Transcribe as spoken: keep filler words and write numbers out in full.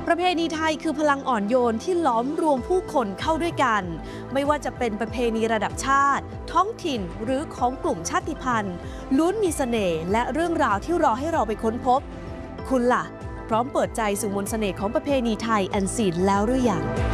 ประเพณีไทยคือพลังอ่อนโยนที่ล้อมรวมผู้คนเข้าด้วยกันไม่ว่าจะเป็นประเพณีระดับชาติท้องถิ่นหรือของกลุ่มชาติพันธุ์ล้วนมีเสน่ห์และเรื่องราวที่รอให้เราไปค้นพบคุณล่ะพร้อมเปิดใจสู่มนต์เสน่ห์ของประเพณีไทยอันซีนแล้วหรือยัง